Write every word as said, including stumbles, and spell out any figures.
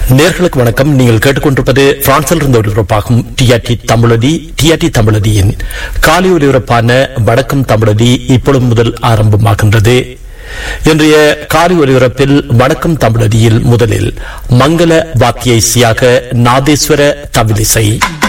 நேர்களுக்கு வணக்கம். நீங்கள் கேட்டுக்கொண்டிருப்பது பிரான்சில் இருந்து ஒலிபரப்பாகும் டிஆர்டி தமிழதி. டிஆர்டி தமிழதியின் காலை ஒலிபரப்பான வணக்கம் தமிழதி இப்பொழுது முதல் ஆரம்பமாகின்றது. இன்றைய காலை ஒலிபரப்பில் வணக்கம் தமிழதியில் முதலில் மங்கள வாத்திய இசையாக நாதேஸ்வர தமிழிசை.